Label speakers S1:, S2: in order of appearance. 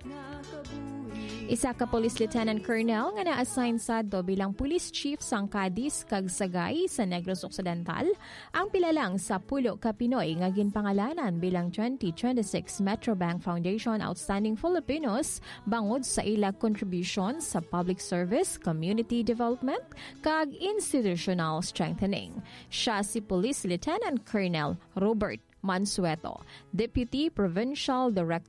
S1: Isa ka Police Lieutenant Colonel nga na-assign sadto bilang Police Chief sang Cadiz kag Sagay sa Negros Occidental ang pilalang sa 10 ka Pinoy nga ginpangalanan bilang 2026 Metrobank Foundation Outstanding Filipinos bangod sa ilang contribution sa public service, community development kag institutional strengthening. Siya si Police Lieutenant Colonel Robert Mansueto, Deputy Provincial Director